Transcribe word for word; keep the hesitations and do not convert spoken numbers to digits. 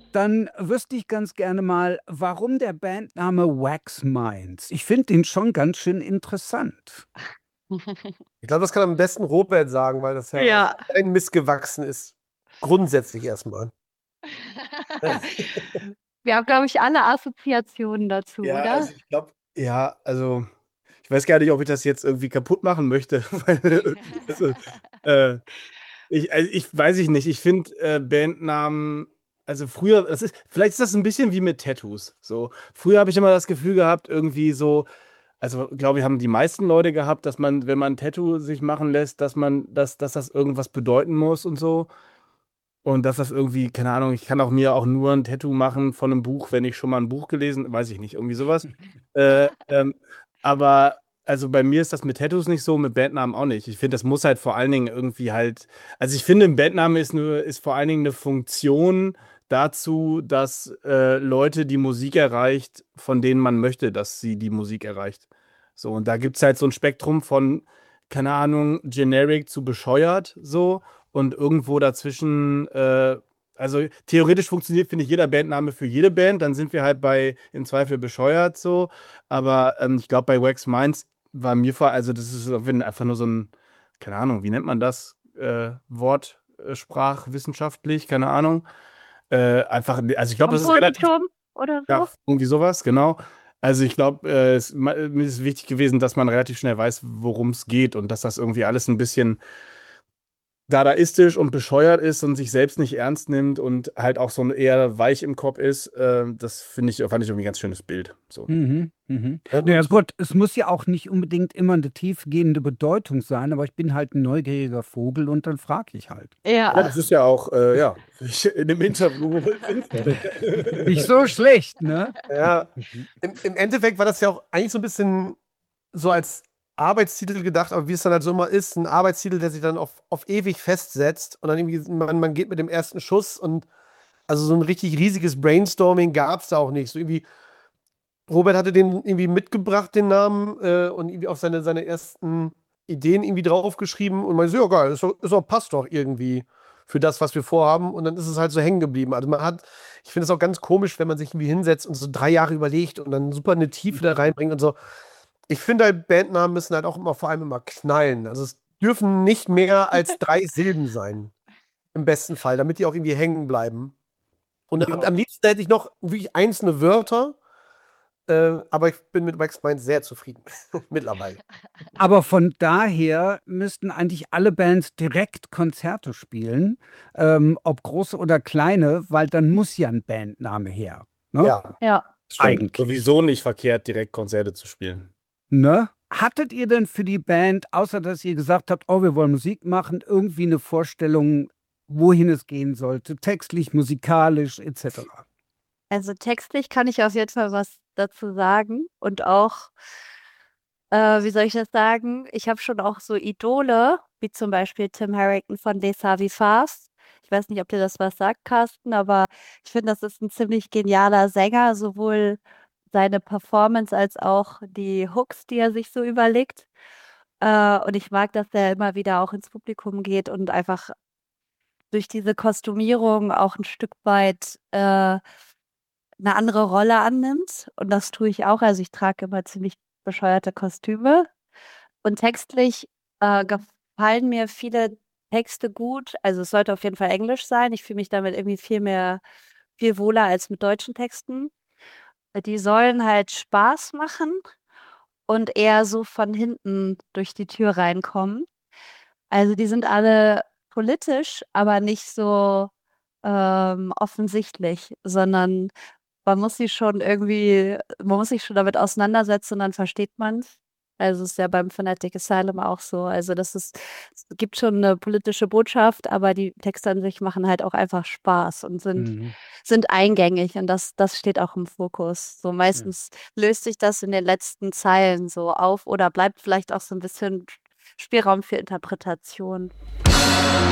Dann wüsste ich ganz gerne mal, warum der Bandname Wax Minds? Ich finde den schon ganz schön interessant. Ich glaube, das kann am besten Robert sagen, weil das ja auf Ja. keinen Mist gewachsen ist. Grundsätzlich erstmal. Wir haben, glaube ich, alle Assoziationen dazu, Ja, oder? also ich glaube, ja, also ich weiß gar nicht, ob ich das jetzt irgendwie kaputt machen möchte. Weil, also, äh, ich, also ich weiß ich nicht. Ich finde äh, Bandnamen, also früher, das ist, vielleicht ist das ein bisschen wie mit Tattoos. So, früher habe ich immer das Gefühl gehabt, irgendwie so, also glaube ich, haben die meisten Leute gehabt, dass man, wenn man ein Tattoo sich machen lässt, dass man, dass, dass das irgendwas bedeuten muss und so. Und dass das irgendwie, keine Ahnung, ich kann auch mir auch nur ein Tattoo machen von einem Buch, wenn ich schon mal ein Buch gelesen, weiß ich nicht, irgendwie sowas. Äh, ähm, aber also bei mir ist das mit Tattoos nicht so, mit Bandnamen auch nicht. Ich finde, das muss halt vor allen Dingen irgendwie halt, also ich finde, ein Bandname ist nur, ist vor allen Dingen eine Funktion dazu, dass äh, Leute die Musik erreicht, von denen man möchte, dass sie die Musik erreicht. So, und da gibt es halt so ein Spektrum von, keine Ahnung, generic zu bescheuert, so. Und irgendwo dazwischen, äh, also theoretisch funktioniert, finde ich, jeder Bandname für jede Band. Dann sind wir halt bei im Zweifel bescheuert so. Aber ähm, ich glaube, bei Wax Minds war mir vor, also das ist einfach nur so ein, keine Ahnung, wie nennt man das? Äh, Wort, äh, sprachwissenschaftlich, keine Ahnung. Äh, einfach, also ich glaube, das ist relativ, Kompositum oder ja, so? irgendwie sowas, genau. Also ich glaube, äh, es ma- mir ist wichtig gewesen, dass man relativ schnell weiß, worum es geht und dass das irgendwie alles ein bisschen dadaistisch und bescheuert ist und sich selbst nicht ernst nimmt und halt auch so ein eher weich im Kopf ist, äh, das finde ich, fand ich irgendwie ein ganz schönes Bild. So. Mhm, mhm. Ja, Naja, gut. gut, es muss ja auch nicht unbedingt immer eine tiefgehende Bedeutung sein, aber ich bin halt ein neugieriger Vogel und dann frage ich halt. Ja, Ja. das ist ja auch, äh, ja, ich, in dem Interview. Nicht so schlecht, ne? Ja, im, im Endeffekt war das ja auch eigentlich so ein bisschen so als Arbeitstitel gedacht, aber wie es dann halt so immer ist, ein Arbeitstitel, der sich dann auf, auf ewig festsetzt und dann irgendwie, man, man geht mit dem ersten Schuss und also so ein richtig riesiges Brainstorming gab es da auch nicht. So irgendwie, Robert hatte den irgendwie mitgebracht, den Namen, äh, und irgendwie auch seine, seine ersten Ideen irgendwie draufgeschrieben und man so, ja geil, ist doch, ist doch, passt doch irgendwie für das, was wir vorhaben. Und dann ist es halt so hängen geblieben. Also man hat, ich finde es auch ganz komisch, wenn man sich irgendwie hinsetzt und so drei Jahre überlegt und dann super eine Tiefe da reinbringt und so. Ich finde halt, Bandnamen müssen halt auch immer vor allem immer knallen. Also es dürfen nicht mehr als drei Silben sein. Im besten Fall, damit die auch irgendwie hängen bleiben. Und am, am liebsten hätte ich noch wirklich einzelne Wörter. Äh, aber ich bin mit Wax Mind sehr zufrieden. Mittlerweile. Aber von daher müssten eigentlich alle Bands direkt Konzerte spielen, ähm, ob große oder kleine, weil dann muss ja ein Bandname her. Ne? Ja, Ja. stimmt. Eigentlich. Sowieso nicht verkehrt, direkt Konzerte zu spielen. Ne? Hattet ihr denn für die Band, außer dass ihr gesagt habt, oh, wir wollen Musik machen, irgendwie eine Vorstellung, wohin es gehen sollte, textlich, musikalisch, et cetera? Also textlich kann ich auf jeden Fall was dazu sagen. Und auch, äh, wie soll ich das sagen? Ich habe schon auch so Idole, wie zum Beispiel Tim Harrington von Les Avifars. Ich weiß nicht, ob dir das was sagt, Carsten, aber ich finde, das ist ein ziemlich genialer Sänger, sowohl seine Performance als auch die Hooks, die er sich so überlegt. Äh, und ich mag, dass er immer wieder auch ins Publikum geht und einfach durch diese Kostümierung auch ein Stück weit äh, eine andere Rolle annimmt. Und das tue ich auch. Also ich trage immer ziemlich bescheuerte Kostüme. Und textlich äh, gefallen mir viele Texte gut. Also es sollte auf jeden Fall Englisch sein. Ich fühle mich damit irgendwie viel mehr, viel wohler als mit deutschen Texten. Die sollen halt Spaß machen und eher so von hinten durch die Tür reinkommen. Also die sind alle politisch, aber nicht so ähm, offensichtlich, sondern man muss sich schon irgendwie, man muss sich schon damit auseinandersetzen und dann versteht man's. Also ist ja beim Fanatic Asylum auch so. Also das ist, es gibt schon eine politische Botschaft, aber die Texte an sich machen halt auch einfach Spaß und sind, Mhm. sind eingängig und das, das steht auch im Fokus. So meistens löst sich das in den letzten Zeilen so auf oder bleibt vielleicht auch so ein bisschen Spielraum für Interpretation.